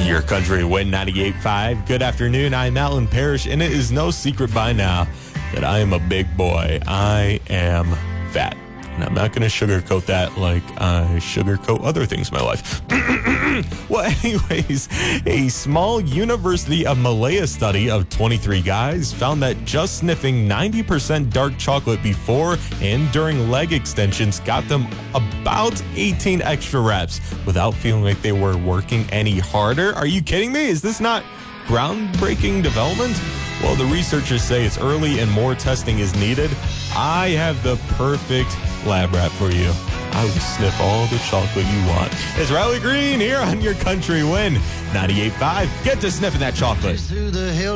Your country win 98.5. Good afternoon. I'm Alan Parrish, and it is no secret by now that I am a big boy. I am fat. And I'm not going to sugarcoat that like I sugarcoat other things in my life. Well, anyways, a small University of Malaya study of 23 guys found that just sniffing 90% dark chocolate before and during leg extensions got them about 18 extra reps without feeling like they were working any harder. Are you kidding me? Is this not groundbreaking development? Well, the researchers say it's early and more testing is needed. I have the perfect lab rat for you. I will sniff all the chocolate you want. It's Riley Green here on Your Country Win 98.5. Get to sniffing that chocolate.